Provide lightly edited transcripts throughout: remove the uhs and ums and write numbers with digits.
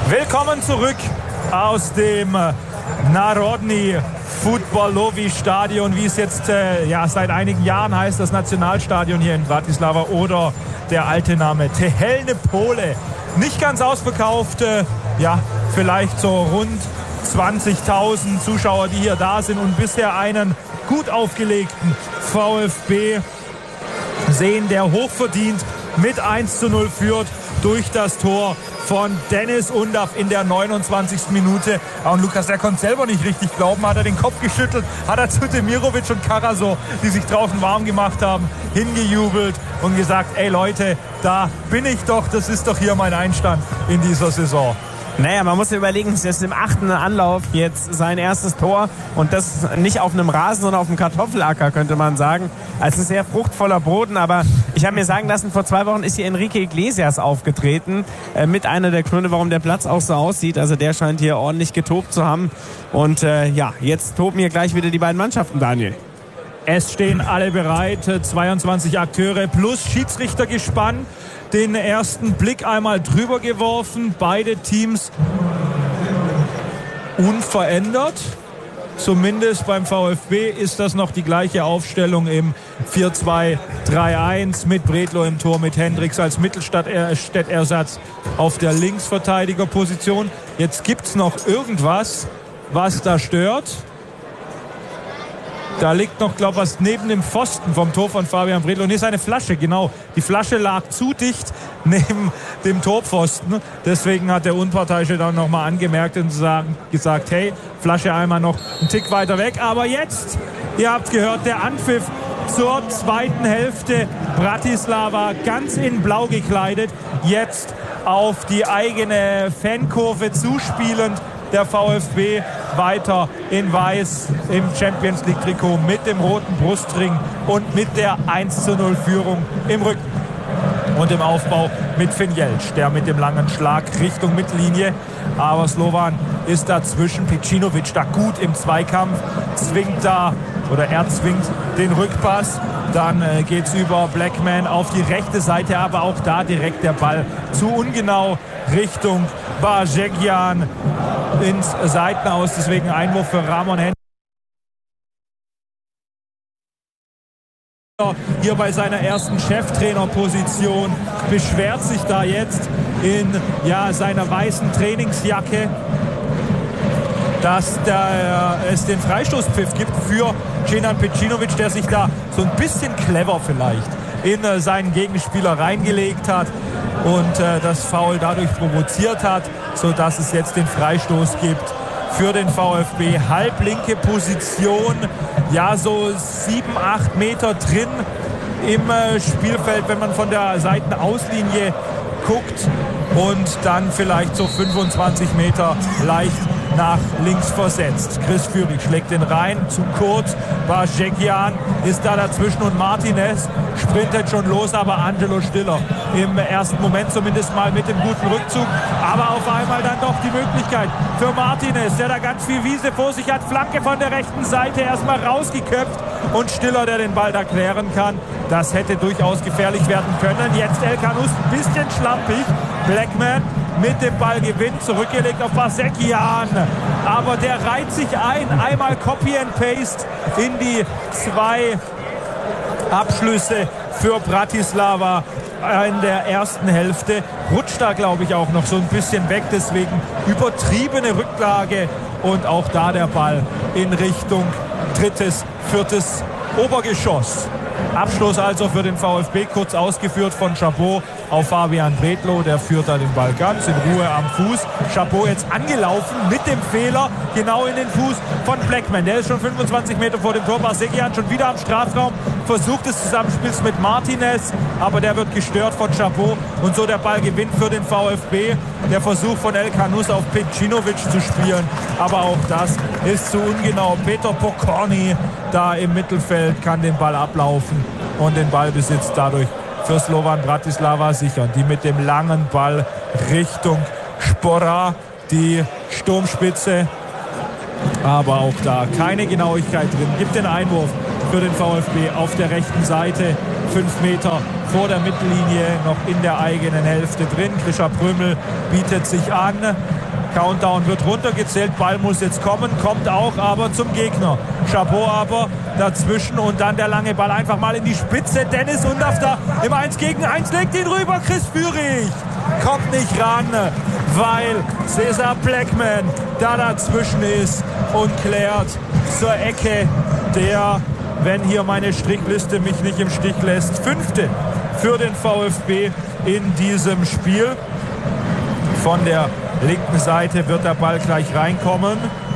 Willkommen zurück aus dem Narodny Futbolowy Stadion, wie es jetzt seit einigen Jahren heißt, das Nationalstadion hier in Bratislava, oder der alte Name Chełmne Pole. Nicht ganz ausverkauft, vielleicht so rund 20.000 Zuschauer, die hier da sind und bisher einen gut aufgelegten VfB sehen, der hochverdient mit 1:0 führt durch das Tor von Deniz Undav in der 29. Minute. Und Lukas, der konnte selber nicht richtig glauben, hat er den Kopf geschüttelt, hat er zu Demirovic und Karasor, die sich draußen warm gemacht haben, hingejubelt und gesagt, ey Leute, da bin ich doch, das ist doch hier mein Einstand in dieser Saison. Naja, man muss sich überlegen, es ist im 8. Anlauf jetzt sein erstes Tor und das nicht auf einem Rasen, sondern auf einem Kartoffelacker, könnte man sagen. Also ein sehr fruchtvoller Boden, aber ich habe mir sagen lassen, vor 2 Wochen ist hier Enrique Iglesias aufgetreten, mit einer der Gründe, warum der Platz auch so aussieht. Also der scheint hier ordentlich getobt zu haben und jetzt toben hier gleich wieder die beiden Mannschaften, Daniel. Es stehen alle bereit, 22 Akteure plus Schiedsrichtergespann. Den ersten Blick einmal drüber geworfen. Beide Teams unverändert. Zumindest beim VfB ist das noch die gleiche Aufstellung im 4-2-3-1 mit Bredlo im Tor, mit Hendricks als Mittelstädtersatz auf der Linksverteidigerposition. Jetzt gibt es noch irgendwas, was da stört. Da liegt noch, glaube ich, was neben dem Pfosten vom Tor von Fabian Bredlo. Nee, seine Flasche, genau. Die Flasche lag zu dicht neben dem Torpfosten. Deswegen hat der Unparteiische dann nochmal angemerkt und gesagt, hey, Flasche einmal noch einen Tick weiter weg. Aber jetzt, ihr habt gehört, der Anpfiff zur zweiten Hälfte. Bratislava ganz in Blau gekleidet. Jetzt auf die eigene Fankurve zuspielend. Der VfB weiter in Weiß im Champions-League-Trikot mit dem roten Brustring und mit der 1:0-Führung im Rücken. Und im Aufbau mit Finn Jeltsch, der mit dem langen Schlag Richtung Mittellinie. Aber Slovan ist dazwischen. Pecinovic da gut im Zweikampf, er zwingt den Rückpass. Dann geht's über Blackman auf die rechte Seite, aber auch da direkt der Ball zu ungenau Richtung Bajegian ins Seitenaus. Deswegen Einwurf für Ramon Hendricks. Hier bei seiner ersten Cheftrainerposition beschwert sich da jetzt in seiner weißen Trainingsjacke, dass es den Freistoßpfiff gibt für Kenan Pecinovic, der sich da so ein bisschen clever vielleicht in seinen Gegenspieler reingelegt hat und das Foul dadurch provoziert hat, sodass es jetzt den Freistoß gibt für den VfB. Halblinke Position, so 7-8 Meter drin im Spielfeld, wenn man von der Seitenauslinie guckt, und dann vielleicht so 25 Meter leicht nach links versetzt. Chris Führig schlägt den rein, zu kurz. Bajegian ist da dazwischen und Martinez sprintet schon los, aber Angelo Stiller im ersten Moment zumindest mal mit dem guten Rückzug. Aber auf einmal dann doch die Möglichkeit für Martinez, der da ganz viel Wiese vor sich hat. Flanke von der rechten Seite, erstmal rausgeköpft, und Stiller, der den Ball da klären kann. Das hätte durchaus gefährlich werden können. Jetzt El Khanous ein bisschen schlampig. Blackman mit dem Ball gewinnt, zurückgelegt auf Bajegian. Aber der reiht sich ein. Einmal Copy and Paste in die 2 Abschlüsse für Bratislava in der ersten Hälfte. Rutscht da, glaube ich, auch noch so ein bisschen weg. Deswegen übertriebene Rücklage. Und auch da der Ball in Richtung 3., 4. Obergeschoss. Abschluss also für den VfB, kurz ausgeführt von Chabot auf Fabian Bredlo. Der führt da den Ball ganz in Ruhe am Fuß. Chabot jetzt angelaufen mit dem Fehler genau in den Fuß von Blackman. Der ist schon 25 Meter vor dem Tor. Bajegian schon wieder am Strafraum, versucht des Zusammenspiels mit Martinez, aber der wird gestört von Chabot und so der Ball gewinnt für den VfB. Der Versuch von El Khanous auf Pecinovic zu spielen, aber auch das ist zu ungenau. Peter Pokorny da im Mittelfeld kann den Ball ablaufen und den Ballbesitz dadurch für Slovan Bratislava sichern. Die mit dem langen Ball Richtung Spora, die Sturmspitze. Aber auch da keine Genauigkeit drin. Gibt den Einwurf für den VfB auf der rechten Seite. 5 Meter vor der Mittellinie, noch in der eigenen Hälfte drin. Grisha Prömel bietet sich an. Countdown wird runtergezählt, Ball muss jetzt kommen, kommt auch aber zum Gegner. Chabot aber dazwischen und dann der lange Ball einfach mal in die Spitze. Dennis Undaff da im 1 gegen 1 legt ihn rüber. Chris Führig kommt nicht ran, weil Cesar Blackman da dazwischen ist und klärt zur Ecke. Der, wenn hier meine Strichliste mich nicht im Stich lässt, 5. für den VfB in diesem Spiel. Von der linken Seite wird der Ball gleich reinkommen.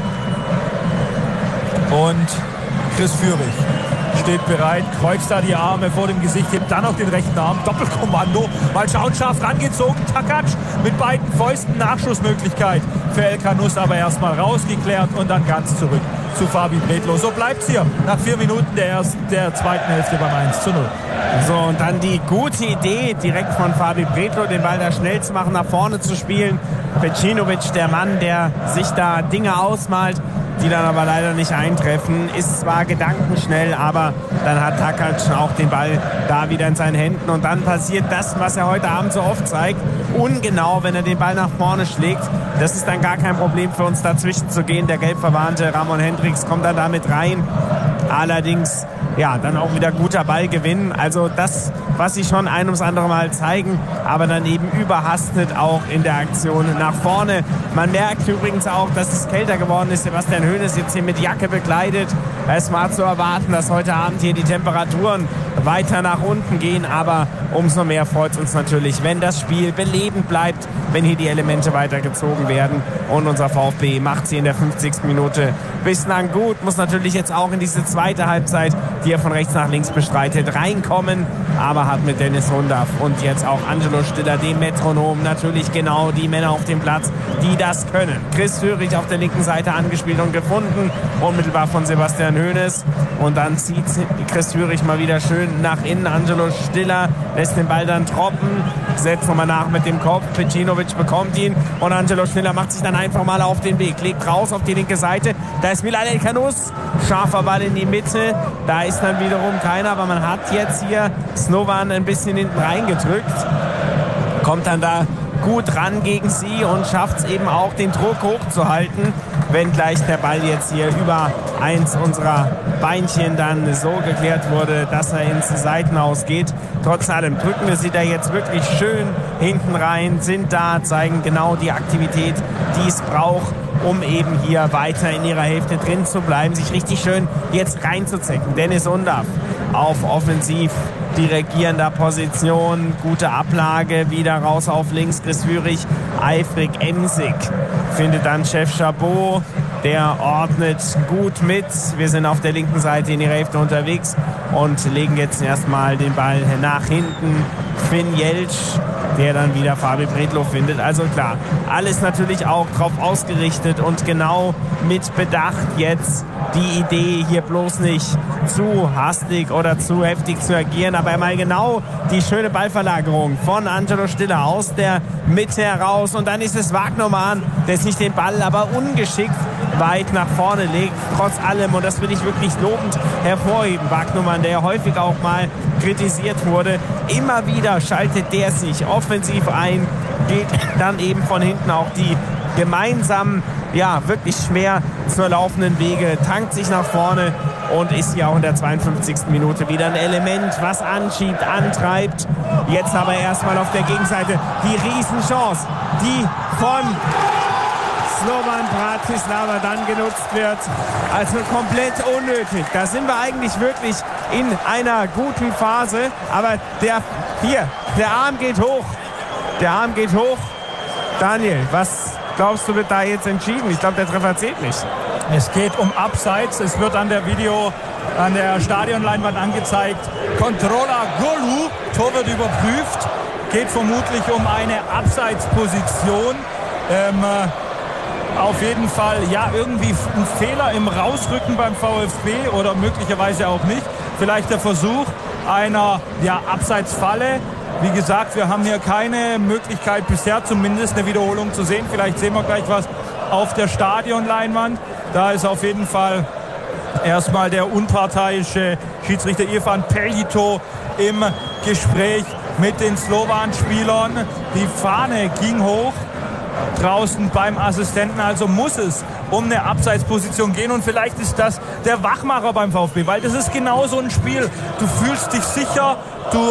Und Chris Führig steht bereit, kreuzt da die Arme vor dem Gesicht, hebt dann noch den rechten Arm, Doppelkommando, mal schauen, scharf rangezogen, Takac mit beiden Fäusten, Nachschussmöglichkeit für El Canus, aber erstmal rausgeklärt und dann ganz zurück zu Fabi Bredlow. So bleibt es hier nach 4 Minuten der zweiten Hälfte beim 1:0. So, und dann die gute Idee direkt von Fabi Bredlow, den Ball da schnell zu machen, nach vorne zu spielen. Pecinovic, der Mann, der sich da Dinge ausmalt, die dann aber leider nicht eintreffen, ist zwar gedankenschnell, aber dann hat Takac auch den Ball da wieder in seinen Händen und dann passiert das, was er heute Abend so oft zeigt, ungenau, wenn er den Ball nach vorne schlägt. Das ist dann gar kein Problem für uns, dazwischen zu gehen. Der gelb verwarnte Ramon Hendricks kommt dann damit rein. Allerdings, ja, dann auch wieder guter Ballgewinn. Also das, was sie schon ein ums andere Mal zeigen, aber dann eben überhastet auch in der Aktion nach vorne. Man merkt übrigens auch, dass es kälter geworden ist. Sebastian Hoeneß jetzt hier mit Jacke bekleidet. Es war zu erwarten, dass heute Abend hier die Temperaturen weiter nach unten gehen, aber umso mehr freut es uns natürlich, wenn das Spiel belebend bleibt, wenn hier die Elemente weitergezogen werden und unser VfB macht sie in der 50. Minute bislang gut, muss natürlich jetzt auch in diese zweite Halbzeit, die er von rechts nach links bestreitet, reinkommen, aber hat mit Dennis Undaff und jetzt auch Angelo Stiller, dem Metronom, natürlich genau die Männer auf dem Platz, die das können. Chris Führig auf der linken Seite angespielt und gefunden, unmittelbar von Sebastian Hoeneß, und dann zieht Chris Führig mal wieder schön nach innen. Angelo Stiller lässt den Ball dann troppen, setzt nochmal nach mit dem Kopf, Pecinovic bekommt ihn und Angelo Stiller macht sich dann einfach mal auf den Weg, legt raus auf die linke Seite, da ist Milan El Canus, scharfer Ball in die Mitte, da ist dann wiederum keiner, aber man hat jetzt hier Slovan ein bisschen hinten reingedrückt, kommt dann da gut ran gegen sie und schafft es eben auch, den Druck hochzuhalten, wenngleich der Ball jetzt hier über eins unserer Beinchen dann so geklärt wurde, dass er ins Seitenhaus geht. Trotz allem drücken wir sie da jetzt wirklich schön hinten rein, sind da, zeigen genau die Aktivität, die es braucht, um eben hier weiter in ihrer Hälfte drin zu bleiben, sich richtig schön jetzt reinzuzecken. Dennis Undaff auf offensiv dirigierender Position, gute Ablage, wieder raus auf links, Chris Führig, eifrig emsig, findet dann Chef Chabot, der ordnet gut mit. Wir sind auf der linken Seite in die Hälfte unterwegs und legen jetzt erstmal den Ball nach hinten. Finn Jeltsch, der dann wieder Fabi Bredlow findet. Also klar, alles natürlich auch drauf ausgerichtet und genau mit Bedacht jetzt die Idee, hier bloß nicht zu hastig oder zu heftig zu agieren, aber mal genau die schöne Ballverlagerung von Angelo Stiller aus der Mitte heraus und dann ist es Wagnermann, der sich den Ball aber ungeschickt weit nach vorne legt, trotz allem, und das will ich wirklich lobend hervorheben. Wagnermann, der häufig auch mal kritisiert wurde, immer wieder schaltet der sich offensiv ein, geht dann eben von hinten auch die gemeinsamen, ja, wirklich schwer zu laufenden Wege, tankt sich nach vorne und ist hier auch in der 52. Minute wieder ein Element, was anschiebt, antreibt. Jetzt aber erstmal auf der Gegenseite die Riesenchance, die von Slovan Bratislava dann genutzt wird. Also komplett unnötig. Da sind wir eigentlich wirklich in einer guten Phase. Aber der Arm geht hoch. Der Arm geht hoch. Daniel, was glaubst du, wird da jetzt entschieden? Ich glaube, der Treffer zählt nicht. Es geht um Abseits. Es wird an der Stadionleinwand angezeigt. Controller Golu. Tor wird überprüft. Geht vermutlich um eine Abseitsposition. Auf jeden Fall, ja, irgendwie ein Fehler im Rausrücken beim VfB oder möglicherweise auch nicht. Vielleicht der Versuch einer Abseitsfalle. Wie gesagt, wir haben hier keine Möglichkeit bisher zumindest eine Wiederholung zu sehen. Vielleicht sehen wir gleich was auf der Stadionleinwand. Da ist auf jeden Fall erstmal der unparteiische Schiedsrichter Irfan Pelito im Gespräch mit den Slowan-Spielern. Die Fahne ging hoch draußen beim Assistenten, also muss es um eine Abseitsposition gehen und vielleicht ist das der Wachmacher beim VfB, weil das ist genau so ein Spiel. Du fühlst dich sicher, du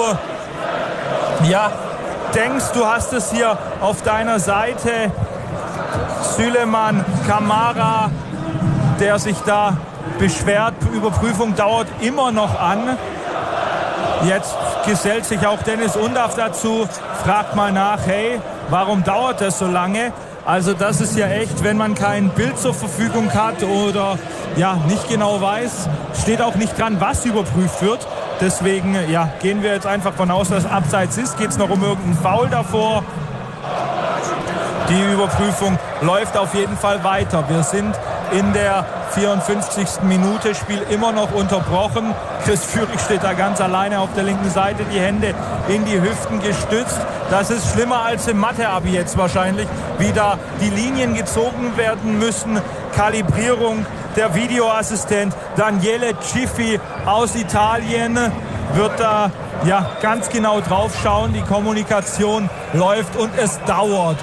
denkst, du hast es hier auf deiner Seite. Süleyman Camara, der sich da beschwert, Überprüfung dauert immer noch an. Jetzt gesellt sich auch Dennis Undaff dazu, fragt mal nach, hey, warum dauert das so lange? Also das ist ja echt, wenn man kein Bild zur Verfügung hat oder nicht genau weiß, steht auch nicht dran, was überprüft wird. Deswegen gehen wir jetzt einfach von aus, dass Abseits ist. Geht es noch um irgendeinen Foul davor? Die Überprüfung läuft auf jeden Fall weiter. Wir sind in der 54. Minute, Spiel immer noch unterbrochen. Chris Führig steht da ganz alleine auf der linken Seite, die Hände in die Hüften gestützt. Das ist schlimmer als im Mathe-Abi jetzt wahrscheinlich, wie da die Linien gezogen werden müssen. Kalibrierung, der Videoassistent Daniele Cifi aus Italien wird da ganz genau drauf schauen. Die Kommunikation läuft und es dauert.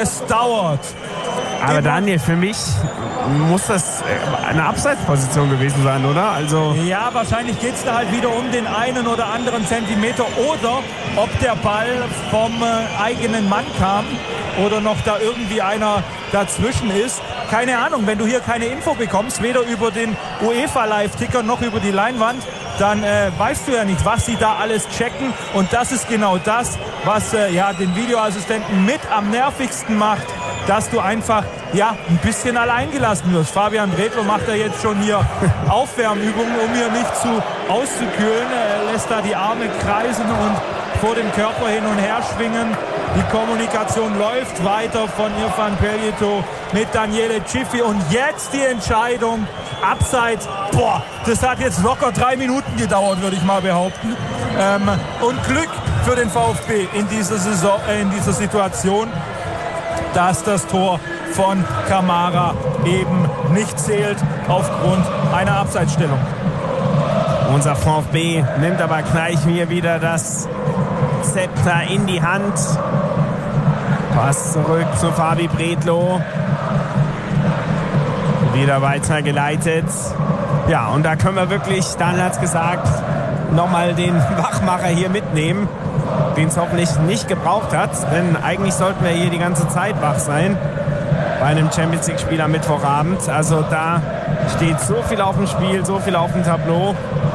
Aber Daniel, für mich muss das eine Abseitsposition gewesen sein, oder? Also ja, wahrscheinlich geht es da halt wieder um den einen oder anderen Zentimeter oder ob der Ball vom eigenen Mann kam oder noch da irgendwie einer dazwischen ist. Keine Ahnung, wenn du hier keine Info bekommst, weder über den UEFA-Live-Ticker noch über die Leinwand, dann weißt du ja nicht, was sie da alles checken. Und das ist genau das, was den Videoassistenten mit am nervigsten macht, dass du einfach ein bisschen allein gelassen wirst. Fabian Bredlow macht da jetzt schon hier Aufwärmübungen, um hier nicht zu auszukühlen. Er lässt da die Arme kreisen und vor dem Körper hin und her schwingen. Die Kommunikation läuft weiter von Irfan Pelleto mit Daniele Cifi. Und jetzt die Entscheidung. Abseits. Das hat jetzt locker 3 Minuten gedauert, würde ich mal behaupten. Und Glück für den VfB in dieser Situation, dass das Tor von Camara eben nicht zählt aufgrund einer Abseitsstellung. Unser VfB nimmt aber gleich hier wieder das Zepter in die Hand. Pass zurück zu Fabi Bredlow. Wieder weitergeleitet. Ja, und da können wir wirklich, Daniel hat es gesagt, nochmal den Wachmacher hier mitnehmen, den es hoffentlich nicht gebraucht hat. Denn eigentlich sollten wir hier die ganze Zeit wach sein bei einem Champions-League-Spiel am Mittwochabend. Also da steht so viel auf dem Spiel, so viel auf dem Tableau.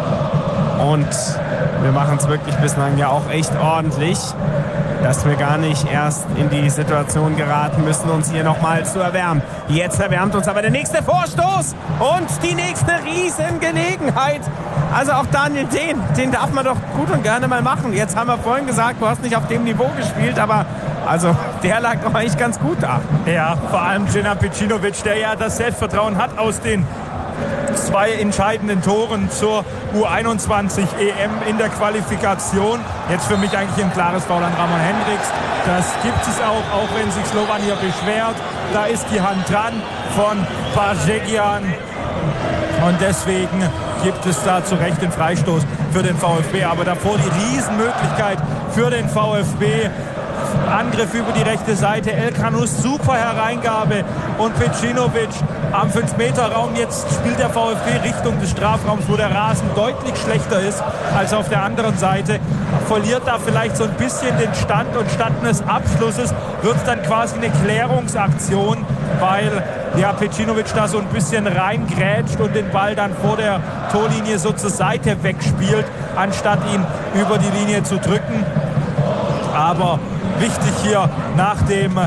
Und wir machen es wirklich bislang ja auch echt ordentlich, dass wir gar nicht erst in die Situation geraten müssen, uns hier nochmal zu erwärmen. Jetzt erwärmt uns aber der nächste Vorstoß und die nächste Riesengelegenheit. Also auch Daniel, den darf man doch gut und gerne mal machen. Jetzt haben wir vorhin gesagt, du hast nicht auf dem Niveau gespielt, aber also der lag doch eigentlich ganz gut da. Ja, vor allem Kenan Pecinovic, der ja das Selbstvertrauen hat aus den 2 entscheidenden Toren zur U21 EM in der Qualifikation. Jetzt für mich eigentlich ein klares Foul an Ramon Hendricks. Das gibt es auch wenn sich Slovan hier beschwert. Da ist die Hand dran von Barzegian. Und deswegen gibt es da zu Recht den Freistoß für den VfB. Aber davor die Riesenmöglichkeit für den VfB. Angriff über die rechte Seite, El Kanous, super Hereingabe und Pecinovic am 5-Meter-Raum. Jetzt spielt der VfB Richtung des Strafraums, wo der Rasen deutlich schlechter ist als auf der anderen Seite. Verliert da vielleicht so ein bisschen den Stand und statt eines Abschlusses wird es dann quasi eine Klärungsaktion, weil Pecinovic da so ein bisschen reingrätscht und den Ball dann vor der Torlinie so zur Seite wegspielt, anstatt ihn über die Linie zu drücken. Aber wichtig hier nach dem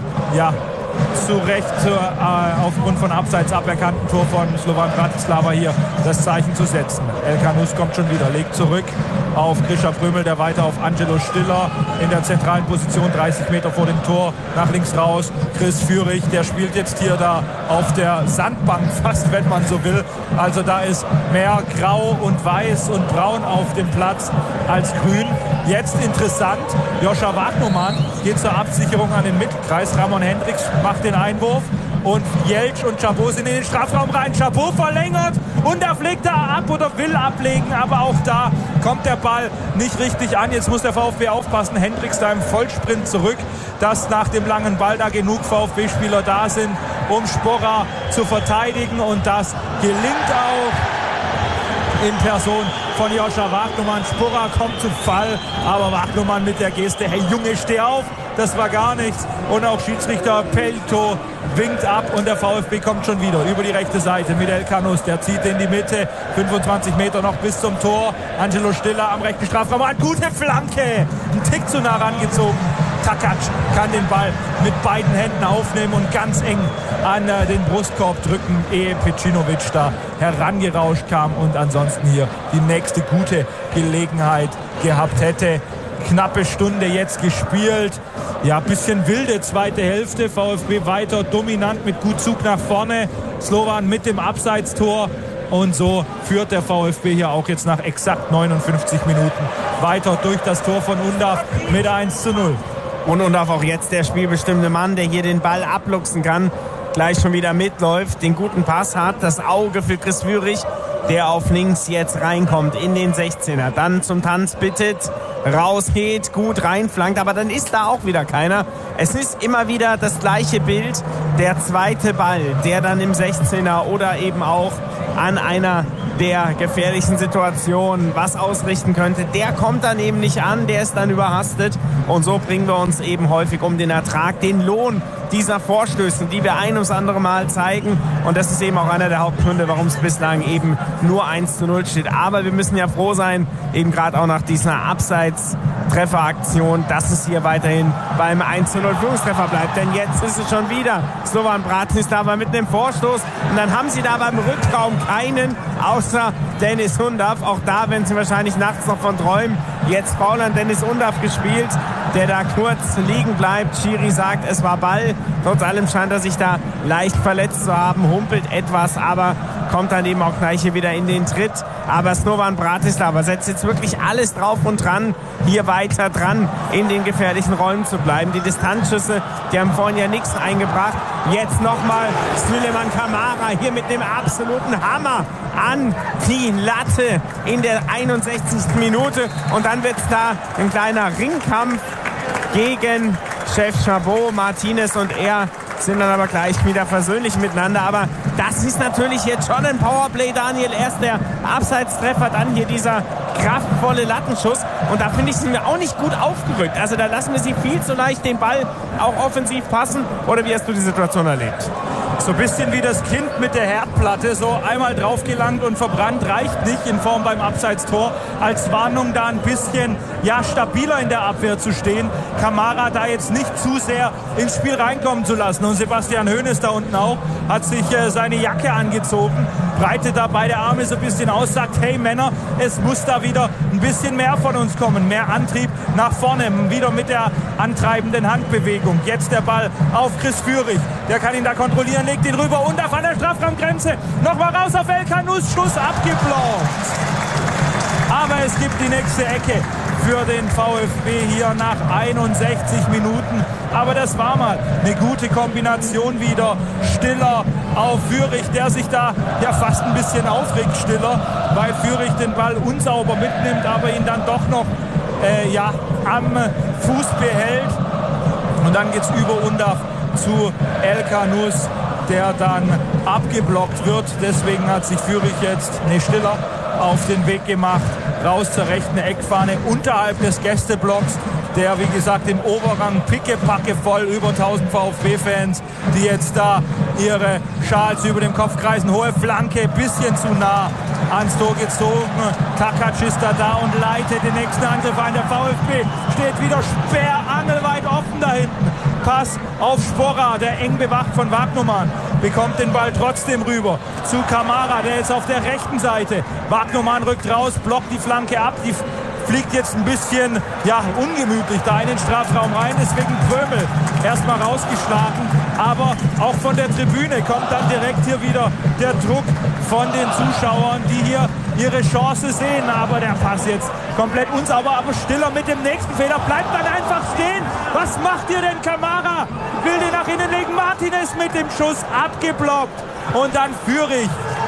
zu Recht aufgrund von Abseits aberkannten Tor von Slovan Bratislava hier das Zeichen zu setzen. El Kanous kommt schon wieder, legt zurück auf Grisha Prömel, der weiter auf Angelo Stiller in der zentralen Position, 30 Meter vor dem Tor, nach links raus. Chris Führig, der spielt jetzt hier da auf der Sandbank fast, wenn man so will. Also da ist mehr Grau und Weiß und Braun auf dem Platz als Grün. Jetzt interessant, Joscha Wagnumann geht zur Absicherung an den Mittelkreis. Ramon Hendricks macht den Einwurf und Jeltsch und Chabot sind in den Strafraum rein. Chabot verlängert und er fliegt da ab oder will ablegen, aber auch da kommt der Ball nicht richtig an. Jetzt muss der VfB aufpassen. Hendricks da im Vollsprint zurück, dass nach dem langen Ball da genug VfB-Spieler da sind, um Sporra zu verteidigen, und das gelingt auch in Person von Joscha Wagnumann. Sporra kommt zu Fall, aber Wagnumann mit der Geste: hey Junge, steh auf, das war gar nichts. Und auch Schiedsrichter Pelto winkt ab und der VfB kommt schon wieder über die rechte Seite mit Elkanus. Der zieht in die Mitte, 25 Meter noch bis zum Tor. Angelo Stiller am rechten Strafraum, eine gute Flanke, ein Tick zu nah rangezogen. Takac kann den Ball mit beiden Händen aufnehmen und ganz eng an den Brustkorb drücken, ehe Pecinovic da herangerauscht kam und ansonsten hier die nächste gute Gelegenheit gehabt hätte. Knappe Stunde jetzt gespielt. Ja, bisschen wilde zweite Hälfte. VfB weiter dominant mit gut Zug nach vorne. Slovan mit dem Abseitstor. Und so führt der VfB hier auch jetzt nach exakt 59 Minuten weiter durch das Tor von Undav mit 1:0. Und Undav auch jetzt der spielbestimmte Mann, der hier den Ball abluchsen kann. Gleich schon wieder mitläuft, den guten Pass hat, das Auge für Chris Führig, der auf links jetzt reinkommt in den 16er. Dann zum Tanz bittet, rausgeht, gut reinflankt, aber dann ist da auch wieder keiner. Es ist immer wieder das gleiche Bild. Der zweite Ball, der dann im 16er oder eben auch an einer der gefährlichen Situationen was ausrichten könnte, der kommt dann eben nicht an, der ist dann überhastet. Und so bringen wir uns eben häufig um den Ertrag, den Lohn dieser Vorstöße, die wir ein ums andere Mal zeigen. Und das ist eben auch einer der Hauptgründe, warum es bislang eben nur 1:0 steht. Aber wir müssen ja froh sein, eben gerade auch nach dieser Abseits-Trefferaktion, dass es hier weiterhin beim 1:0 Führungstreffer bleibt. Denn jetzt ist es schon wieder Slovan Bratislava mit einem Vorstoß. Und dann haben sie da beim Rückraum keinen, außer Dennis Undav. Auch da werden sie wahrscheinlich nachts noch von träumen. Jetzt faul an Dennis Undav gespielt, der da kurz liegen bleibt. Schiri sagt, es war Ball. Trotz allem scheint er sich da leicht verletzt zu haben, humpelt etwas, aber kommt dann eben auch gleich hier wieder in den Tritt. Aber Slovan Bratislava setzt jetzt wirklich alles drauf und dran, hier weiter dran in den gefährlichen Räumen zu bleiben. Die Distanzschüsse, die haben vorhin ja nichts eingebracht. Jetzt nochmal Süleyman Kamara hier mit dem absoluten Hammer an die Latte in der 61. Minute. Und dann wird es da ein kleiner Ringkampf gegen Chef Chabot. Martinez und er sind dann aber gleich wieder versöhnlich miteinander. Aber das ist natürlich jetzt schon ein Powerplay, Daniel. Erst der Abseitstreffer, dann hier dieser kraftvolle Lattenschuss. Und da finde ich, sind wir auch nicht gut aufgerückt. Also da lassen wir sie viel zu leicht den Ball auch offensiv passen. Oder wie hast du die Situation erlebt? So ein bisschen wie das Kind mit der Herdplatte, so einmal draufgelangt und verbrannt, reicht nicht in Form beim Abseitstor. Als Warnung da ein bisschen stabiler in der Abwehr zu stehen. Kamara da jetzt nicht zu sehr ins Spiel reinkommen zu lassen. Und Sebastian Hoeneß da unten auch, hat sich seine Jacke angezogen, breitet da beide Arme so ein bisschen aus, sagt, hey Männer, es muss da wieder ein bisschen mehr von uns kommen. Mehr Antrieb nach vorne, wieder mit der antreibenden Handbewegung. Jetzt der Ball auf Chris Führig, der kann ihn da kontrollieren, legt ihn rüber und auf der Strafraumgrenze. Nochmal raus auf Elkanus, Schuss abgeblockt. Aber es gibt die nächste Ecke für den VfB hier nach 61 Minuten. Aber das war mal eine gute Kombination wieder. Stiller auf Führig, der sich da fast ein bisschen aufregt, Stiller, weil Führig den Ball unsauber mitnimmt, aber ihn dann doch noch am Fuß behält. Und dann geht es über Undav zu Elkanus, der dann abgeblockt wird. Deswegen hat sich Führig jetzt Stiller auf den Weg gemacht, raus zur rechten Eckfahne, unterhalb des Gästeblocks, der wie gesagt im Oberrang pickepacke voll, über 1000 VfB-Fans, die jetzt da ihre Schals über dem Kopf kreisen. Hohe Flanke, bisschen zu nah ans Tor gezogen. Takac ist da und leitet den nächsten Angriff ein. Der VfB steht wieder sperrangelweit offen da hinten. Pass auf Sporra, der eng bewacht von Wagnumann, bekommt den Ball trotzdem rüber zu Kamara, der ist auf der rechten Seite. Wagnumann rückt raus, blockt die Flanke ab, die fliegt jetzt ein bisschen ungemütlich da in den Strafraum rein, deswegen Prömel erstmal rausgeschlagen, aber auch von der Tribüne kommt dann direkt hier wieder der Druck von den Zuschauern, die hier ihre Chance sehen, aber der Pass jetzt komplett unsauber, aber Stiller mit dem nächsten Fehler bleibt dann einfach stehen. Was macht ihr denn, Kamara? Will den nach innen legen, Martinez mit dem Schuss abgeblockt und dann Führig,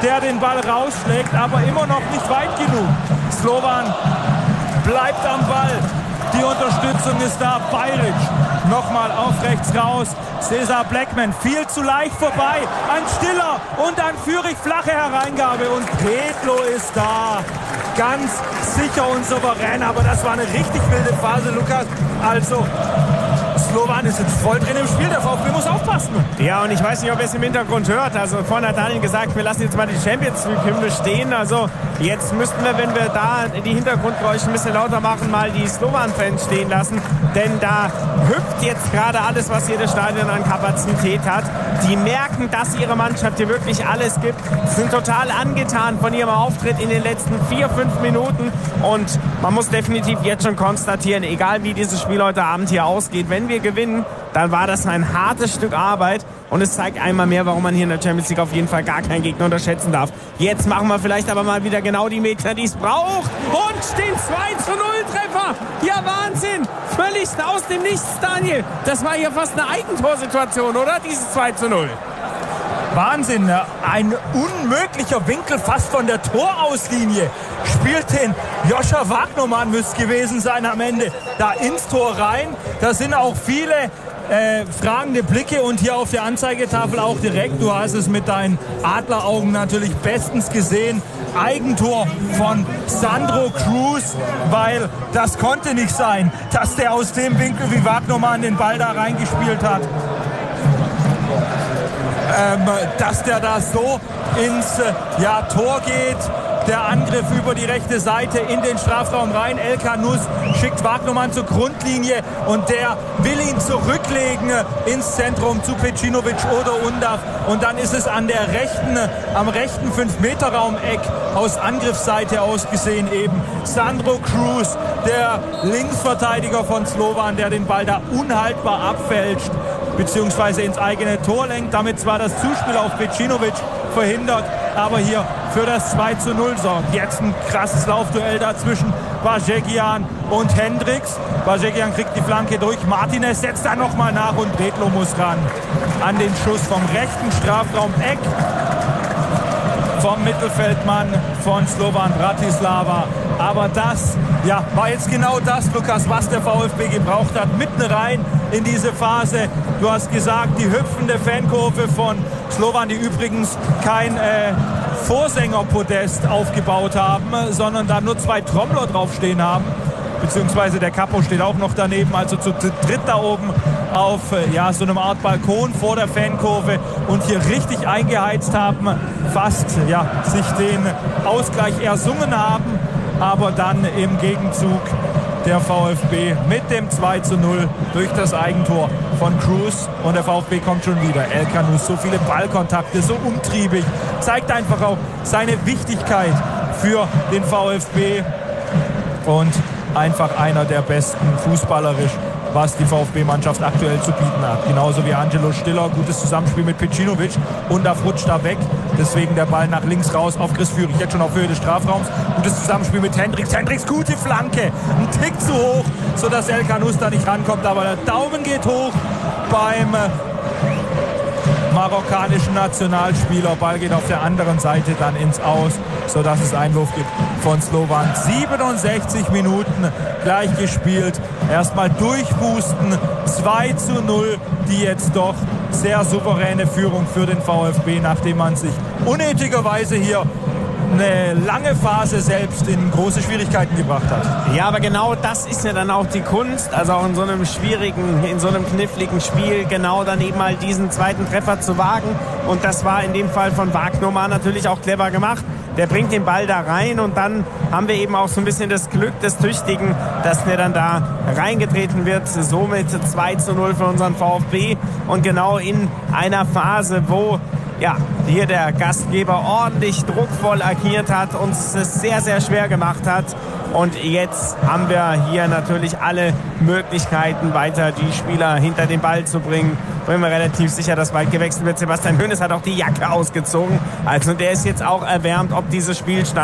der den Ball rausschlägt, aber immer noch nicht weit genug. Slovan bleibt am Ball. Die Unterstützung ist da. Bajric nochmal auf rechts raus. Cesar Blackman viel zu leicht vorbei. An Stiller und an Führig, flache Hereingabe. Und Predlo ist da. Ganz sicher und souverän. Aber das war eine richtig wilde Phase, Lukas. Also Slovan ist jetzt voll drin im Spiel. Der VfB muss aufpassen. Ja, und ich weiß nicht, ob ihr es im Hintergrund hört. Also vorhin hat Daniel gesagt, wir lassen jetzt mal die Champions League-Hymne stehen. Also jetzt müssten wir, wenn wir da die Hintergrundgeräusche ein bisschen lauter machen, mal die Slovan-Fans stehen lassen. Denn da hüpft jetzt gerade alles, was jedes Stadion an Kapazität hat. Die merken, dass ihre Mannschaft hier wirklich alles gibt. Sind total angetan von ihrem Auftritt in den letzten 4-5 Minuten. Und man muss definitiv jetzt schon konstatieren, egal wie dieses Spiel heute Abend hier ausgeht, wenn wir gewinnen, dann war das ein hartes Stück Arbeit und es zeigt einmal mehr, warum man hier in der Champions League auf jeden Fall gar keinen Gegner unterschätzen darf. Jetzt machen wir vielleicht aber mal wieder genau die Meter, die es braucht und den 2-0-Treffer. Ja, Wahnsinn! Völlig aus dem Nichts, Daniel. Das war hier fast eine Eigentorsituation, oder? Dieses 2-0. Wahnsinn, ein unmöglicher Winkel fast von der Torauslinie. Spielt den Joscha Wagnermann, müsste gewesen sein am Ende, da ins Tor rein. Da sind auch viele fragende Blicke und hier auf der Anzeigetafel auch direkt. Du hast es mit deinen Adleraugen natürlich bestens gesehen. Eigentor von Sandro Cruz, weil das konnte nicht sein, dass der aus dem Winkel wie Wagnermann den Ball da reingespielt hat. Dass der da so ins Tor geht. Der Angriff über die rechte Seite in den Strafraum rein. El Canus schickt Wagnermann zur Grundlinie und der will ihn zurücklegen ins Zentrum zu Pecinovic oder Undav. Und dann ist es am rechten 5-Meter-Raum-Eck aus Angriffsseite aus gesehen eben Sandro Cruz, der Linksverteidiger von Slovan, der den Ball da unhaltbar abfälscht beziehungsweise ins eigene Tor lenkt. Damit zwar das Zuspiel auf Pecinovic verhindert, aber hier für das 2-0 sorgt. Jetzt ein krasses Laufduell da zwischen Bajegian und Hendricks. Bajegian kriegt die Flanke durch. Martinez setzt da nochmal nach und Predlo muss ran an den Schuss vom rechten Strafraum-Eck vom Mittelfeldmann von Slovan Bratislava. Aber das war jetzt genau das, Lukas, was der VfB gebraucht hat. Mitten rein in diese Phase. Du hast gesagt, die hüpfende Fankurve von Slovan, die übrigens kein Vorsängerpodest aufgebaut haben, sondern da nur 2 Trommler draufstehen haben. Beziehungsweise der Capo steht auch noch daneben, also zu dritt da oben auf so einem Art Balkon vor der Fankurve und hier richtig eingeheizt haben, fast sich den Ausgleich ersungen haben, aber dann im Gegenzug der VfB mit dem 2-0 durch das Eigentor von Cruz und der VfB kommt schon wieder. El Canus, so viele Ballkontakte, so umtriebig, zeigt einfach auch seine Wichtigkeit für den VfB und einfach einer der besten fußballerisch, was die VfB-Mannschaft aktuell zu bieten hat. Genauso wie Angelo Stiller, gutes Zusammenspiel mit Pecinovic und da rutscht da weg. Deswegen der Ball nach links raus auf Chris Führig, jetzt schon auf Höhe des Strafraums. Gutes Zusammenspiel mit Hendricks. Hendricks, gute Flanke. Ein Tick zu hoch, sodass El Canus da nicht rankommt. Aber der Daumen geht hoch beim marokkanischen Nationalspieler. Ball geht auf der anderen Seite dann ins Aus, sodass es Einwurf gibt von Slovan. 67 Minuten gleich gespielt. Erstmal durchboosten. 2-0, die jetzt doch sehr souveräne Führung für den VfB, nachdem man sich unnötigerweise hier eine lange Phase selbst in große Schwierigkeiten gebracht hat. Ja, aber genau das ist ja dann auch die Kunst, also auch in so einem kniffligen Spiel, genau dann eben mal diesen zweiten Treffer zu wagen. Und das war in dem Fall von Wagnermann natürlich auch clever gemacht. Der bringt den Ball da rein und dann haben wir eben auch so ein bisschen das Glück des Tüchtigen, dass der dann da reingetreten wird. Somit 2-0 für unseren VfB und genau in einer Phase, wo hier der Gastgeber ordentlich druckvoll agiert hat, uns es sehr, sehr schwer gemacht hat. Und jetzt haben wir hier natürlich alle Möglichkeiten, weiter die Spieler hinter den Ball zu bringen. Bin mir relativ sicher, dass bald gewechselt wird. Sebastian Hoeneß hat auch die Jacke ausgezogen. Also der ist jetzt auch erwärmt ob dieses Spielstandes.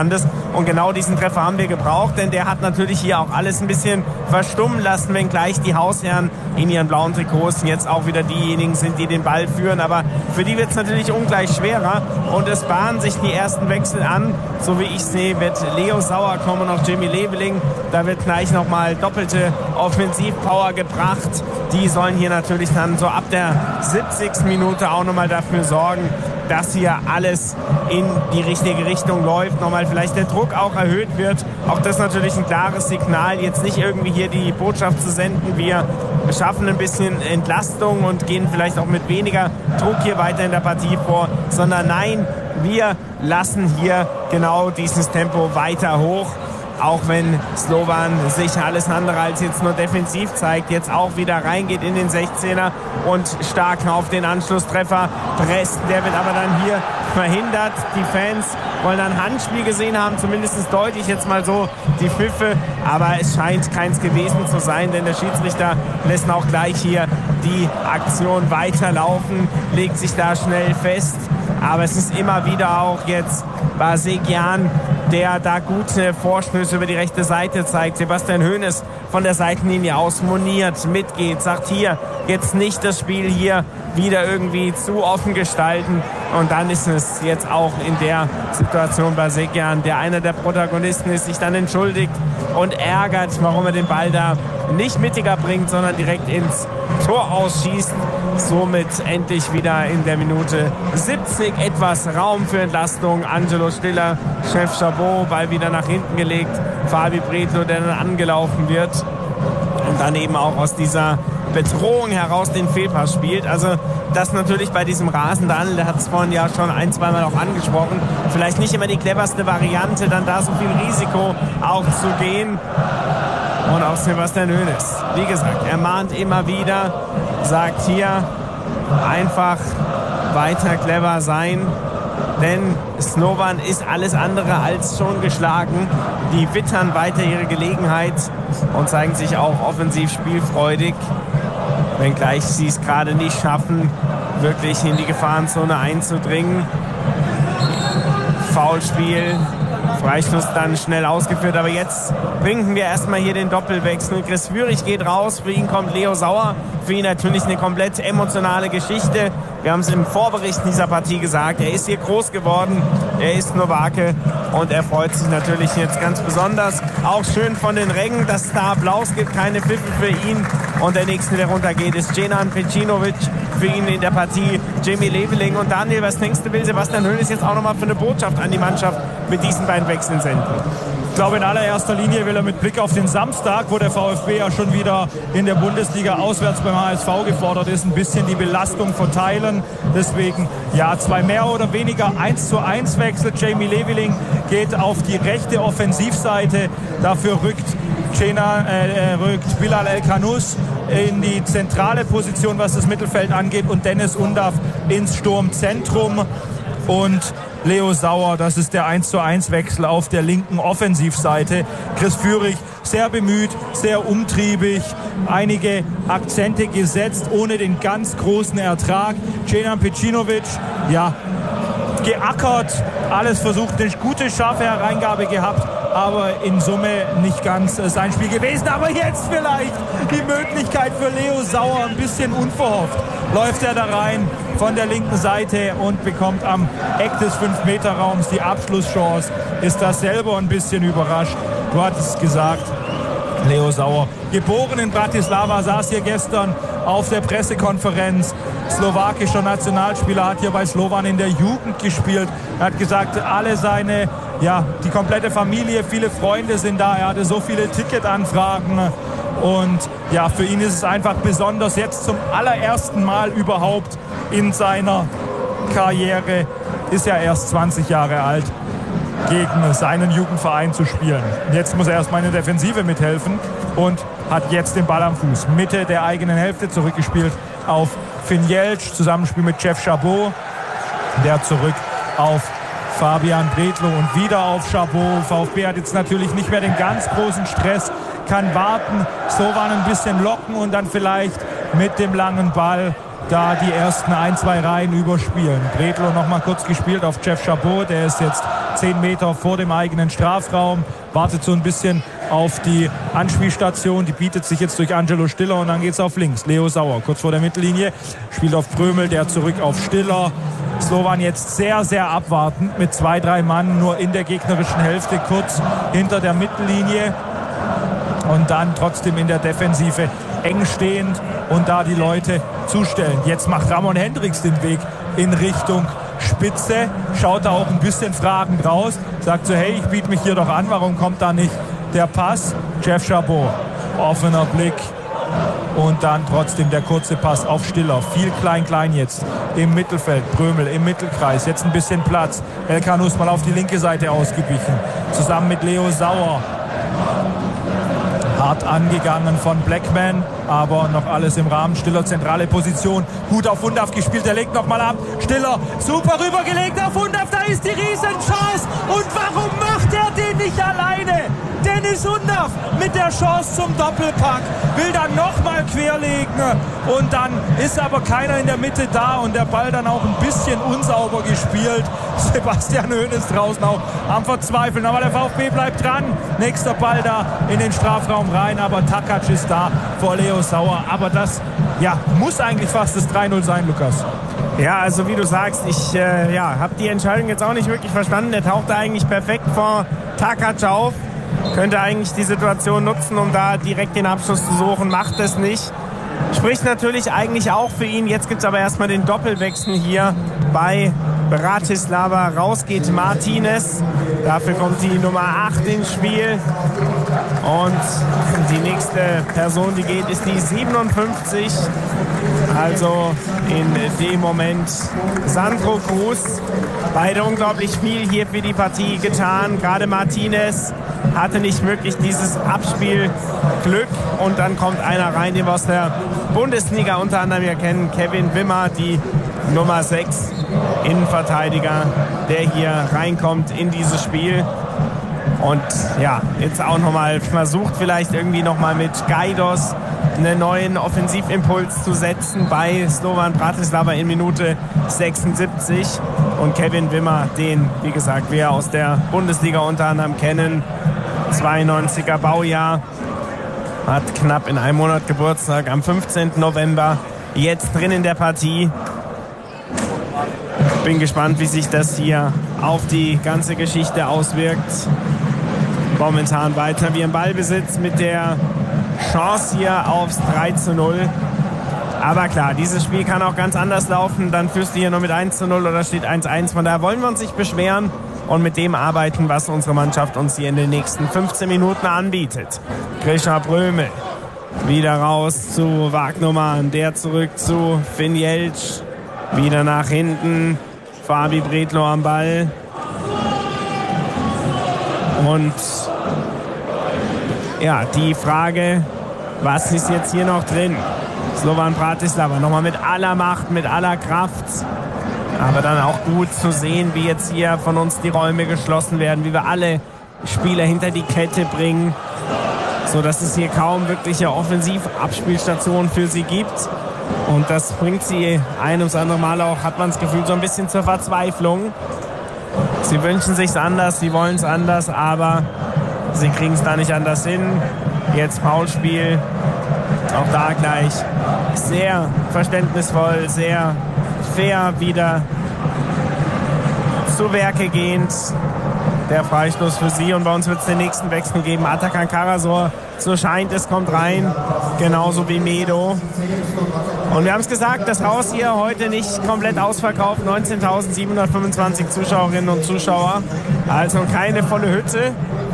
Und genau diesen Treffer haben wir gebraucht, denn der hat natürlich hier auch alles ein bisschen verstummen lassen, wenngleich die Hausherren in ihren blauen Trikots jetzt auch wieder diejenigen sind, die den Ball führen. Aber für die wird es natürlich ungleich schwerer und es bahnen sich die ersten Wechsel an. So wie ich sehe, wird Leo Sauer kommen und auch Jimmy Leveling. Da wird gleich nochmal doppelte Offensivpower gebracht. Die sollen hier natürlich dann so ab der 70. Minute auch nochmal dafür sorgen, dass hier alles in die richtige Richtung läuft. Nochmal vielleicht der Druck auch erhöht wird. Auch das natürlich ein klares Signal. Jetzt nicht irgendwie hier die Botschaft zu senden, wir schaffen ein bisschen Entlastung und gehen vielleicht auch mit weniger Druck hier weiter in der Partie vor, sondern nein, wir lassen hier genau dieses Tempo weiter hoch. Auch wenn Slovan sich alles andere als jetzt nur defensiv zeigt, jetzt auch wieder reingeht in den 16er und stark auf den Anschlusstreffer presst. Der wird aber dann hier verhindert. Die Fans wollen ein Handspiel gesehen haben, zumindest deutlich jetzt mal so die Pfiffe. Aber es scheint keins gewesen zu sein, denn der Schiedsrichter lässt auch gleich hier die Aktion weiterlaufen, legt sich da schnell fest. Aber es ist immer wieder auch jetzt Basegian, der da gute Vorstöße über die rechte Seite zeigt. Sebastian Hoeneß von der Seitenlinie aus moniert, mitgeht, sagt hier, jetzt nicht das Spiel hier wieder irgendwie zu offen gestalten. Und dann ist es jetzt auch in der Situation Basegian, der einer der Protagonisten ist, sich dann entschuldigt und ärgert, warum er den Ball da nicht mittiger bringt, sondern direkt ins Tor ausschießt. Somit endlich wieder in der Minute 70 etwas Raum für Entlastung. Angelo Stiller, Chef Chabot, Ball wieder nach hinten gelegt. Fabi Bredlow, der dann angelaufen wird und dann eben auch aus dieser Bedrohung heraus den Fehlpass spielt. Also das natürlich bei diesem Rasen, der hat es vorhin ja schon ein-, zweimal auch angesprochen, vielleicht nicht immer die cleverste Variante, dann da so viel Risiko auch zu gehen. Und auch Sebastian Hoeneß, wie gesagt, er mahnt immer wieder, sagt hier einfach weiter clever sein, denn Slovan ist alles andere als schon geschlagen. Die wittern weiter ihre Gelegenheit und zeigen sich auch offensiv spielfreudig, wenngleich sie es gerade nicht schaffen, wirklich in die Gefahrenzone einzudringen. Foulspiel. Freistoß dann schnell ausgeführt, aber jetzt bringen wir erstmal hier den Doppelwechsel. Chris Führig geht raus, für ihn kommt Leo Sauer, für ihn natürlich eine komplett emotionale Geschichte. Wir haben es im Vorbericht dieser Partie gesagt, er ist hier groß geworden, er ist Slowake und er freut sich natürlich jetzt ganz besonders. Auch schön von den Rängen, dass es da Applaus gibt, keine Pfiffe für ihn. Und der nächste, der runtergeht, ist Cenan Pecinovic, für ihn in der Partie Jimmy Leveling. Und Daniel, was denkst du, will Sebastian Hoeneß jetzt auch nochmal für eine Botschaft an die Mannschaft mit diesen beiden Wechseln senden? Ich glaube, in allererster Linie will er mit Blick auf den Samstag, wo der VfB ja schon wieder in der Bundesliga auswärts beim HSV gefordert ist, ein bisschen die Belastung verteilen. Deswegen, ja, 2 mehr oder weniger 1:1 Wechsel. Jamie Leveling geht auf die rechte Offensivseite. Dafür rückt Bilal El-Khanous in die zentrale Position, was das Mittelfeld angeht, und Dennis Undav ins Sturmzentrum. Und Leo Sauer, das ist der 1:1 Wechsel auf der linken Offensivseite. Chris Führig sehr bemüht, sehr umtriebig, einige Akzente gesetzt, ohne den ganz großen Ertrag. Cenan Pecinovic, ja, geackert, alles versucht, eine gute, scharfe Hereingabe gehabt, aber in Summe nicht ganz sein Spiel gewesen. Aber jetzt vielleicht die Möglichkeit für Leo Sauer, ein bisschen unverhofft läuft er da rein von der linken Seite und bekommt am Eck des 5-Meter-Raums die Abschlusschance. Ist das selber ein bisschen überrascht. Du hattest es gesagt, Leo Sauer, geboren in Bratislava, saß hier gestern auf der Pressekonferenz. Slowakischer Nationalspieler, hat hier bei Slovan in der Jugend gespielt. Er hat gesagt, die komplette Familie, viele Freunde sind da. Er hatte so viele Ticketanfragen. Und ja, für ihn ist es einfach besonders, jetzt zum allerersten Mal überhaupt in seiner Karriere, ist ja erst 20 Jahre alt, gegen seinen Jugendverein zu spielen. Jetzt muss er erstmal in der Defensive mithelfen und hat jetzt den Ball am Fuß. Mitte der eigenen Hälfte zurückgespielt auf Finn Jeltsch, Zusammenspiel mit Jeff Chabot, der zurück auf Fabian Bredlow und wieder auf Chabot. VfB hat jetzt natürlich nicht mehr den ganz großen Stress, kann warten, Slovan ein bisschen locken und dann vielleicht mit dem langen Ball da die ersten 1-2 Reihen überspielen. Bredlow noch mal kurz gespielt auf Jeff Chabot, der ist jetzt 10 Meter vor dem eigenen Strafraum, wartet so ein bisschen auf die Anspielstation, die bietet sich jetzt durch Angelo Stiller und dann geht es auf links. Leo Sauer kurz vor der Mittellinie, spielt auf Prömel, der zurück auf Stiller. Slovan jetzt sehr, sehr abwartend mit 2-3 Mann nur in der gegnerischen Hälfte, kurz hinter der Mittellinie und dann trotzdem in der Defensive eng stehend und da die Leute zustellen. Jetzt macht Ramon Hendricks den Weg in Richtung Spitze, schaut da auch ein bisschen fragend raus, sagt so, hey, ich biete mich hier doch an, warum kommt da nicht der Pass? Jeff Chabot, offener Blick und dann trotzdem der kurze Pass auf Stiller. Viel klein jetzt im Mittelfeld. Prömel im Mittelkreis, jetzt ein bisschen Platz. Elkanus mal auf die linke Seite ausgewichen, zusammen mit Leo Sauer. Hart angegangen von Blackman, aber noch alles im Rahmen. Stiller zentrale Position, gut auf Undav gespielt, der legt nochmal ab. Stiller, super rübergelegt auf Undav, da ist die Riesenchance. Und warum macht er den nicht alleine? Dennis Undav mit der Chance zum Doppelpack, will dann nochmal querlegen und dann ist aber keiner in der Mitte da und der Ball dann auch ein bisschen unsauber gespielt. Sebastian Höhn ist draußen auch am Verzweifeln, aber der VfB bleibt dran. Nächster Ball da in den Strafraum rein, aber Takac ist da vor Leo Sauer. Aber das muss eigentlich fast das 3-0 sein, Lukas. Ja, also wie du sagst, ich habe die Entscheidung jetzt auch nicht wirklich verstanden. Der tauchte eigentlich perfekt vor Takac auf. Könnte eigentlich die Situation nutzen, um da direkt den Abschluss zu suchen. Macht es nicht. Spricht natürlich eigentlich auch für ihn. Jetzt gibt es aber erstmal den Doppelwechsel hier bei Bratislava. Raus geht Martinez. Dafür kommt die Nummer 8 ins Spiel. Und die nächste Person, die geht, ist die 57. Also in dem Moment Sandro Cruz. Beide unglaublich viel hier für die Partie getan. Gerade Martinez hatte nicht wirklich dieses Abspielglück. Und dann kommt einer rein, den wir aus der Bundesliga unter anderem ja kennen. Kevin Wimmer, die Nummer 6 Innenverteidiger, der hier reinkommt in dieses Spiel. Und ja, jetzt auch nochmal versucht vielleicht irgendwie nochmal mit Gaidos einen neuen Offensivimpuls zu setzen bei Slovan Bratislava in Minute 76. Und Kevin Wimmer, den, wie gesagt, wir aus der Bundesliga unter anderem kennen, 92er Baujahr, hat knapp in einem Monat Geburtstag, am 15. November, jetzt drin in der Partie. Bin gespannt, wie sich das hier auf die ganze Geschichte auswirkt. Momentan weiter wie im Ballbesitz mit der Chance hier aufs 3-0. Aber klar, dieses Spiel kann auch ganz anders laufen. Dann führst du hier nur mit 1-0 oder steht 1-1. Von daher wollen wir uns nicht beschweren und mit dem arbeiten, was unsere Mannschaft uns hier in den nächsten 15 Minuten anbietet. Grisha Prömel wieder raus zu Wagnumann, der zurück zu Finn Jeltsch. Wieder nach hinten, Fabi Bredlow am Ball. Und ja, die Frage, was ist jetzt hier noch drin? Slovan Bratislava nochmal mit aller Macht, mit aller Kraft. Aber dann auch gut zu sehen, wie jetzt hier von uns die Räume geschlossen werden, wie wir alle Spieler hinter die Kette bringen, sodass es hier kaum wirkliche Offensivabspielstationen für sie gibt. Und das bringt sie ein ums andere Mal auch, hat man das Gefühl, so ein bisschen zur Verzweiflung. Sie wünschen sich's anders, sie wollen es anders, aber sie kriegen es da nicht anders hin. Jetzt Foulspiel, auch da gleich sehr verständnisvoll, sehr fair wieder zu Werke gehend. Der Freistoß für sie und bei uns wird es den nächsten Wechsel geben. Atakan Karasor, so scheint es, kommt rein, genauso wie Medo. Und wir haben es gesagt, das Haus hier heute nicht komplett ausverkauft. 19.725 Zuschauerinnen und Zuschauer, also keine volle Hütte.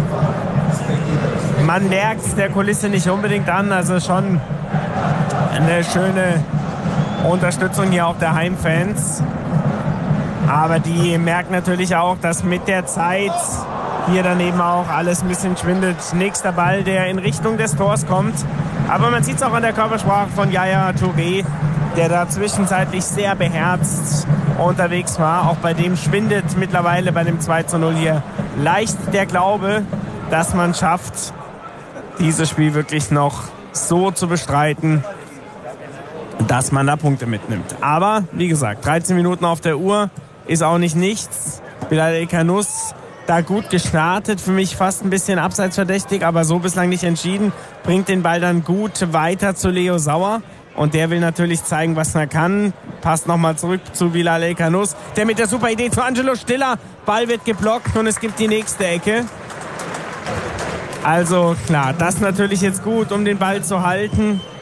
Man merkt es der Kulisse nicht unbedingt an, also schon eine schöne Unterstützung hier auch der Heimfans. Aber die merken natürlich auch, dass mit der Zeit hier daneben auch alles ein bisschen schwindet. Nächster Ball, der in Richtung des Tors kommt. Aber man sieht es auch an der Körpersprache von Yaya Touré, der da zwischenzeitlich sehr beherzt unterwegs war. Auch bei dem schwindet mittlerweile bei dem 2:0 hier leicht der Glaube, dass man schafft, dieses Spiel wirklich noch so zu bestreiten, dass man da Punkte mitnimmt. Aber, wie gesagt, 13 Minuten auf der Uhr ist auch nicht nichts. Bilal El-Khanous da gut gestartet, für mich fast ein bisschen abseitsverdächtig, aber so bislang nicht entschieden. Bringt den Ball dann gut weiter zu Leo Sauer. Und der will natürlich zeigen, was er kann. Passt nochmal zurück zu Bilal El-Khanous. Der mit der super Idee zu Angelo Stiller. Ball wird geblockt und es gibt die nächste Ecke. Also klar, das natürlich jetzt gut, um den Ball zu halten.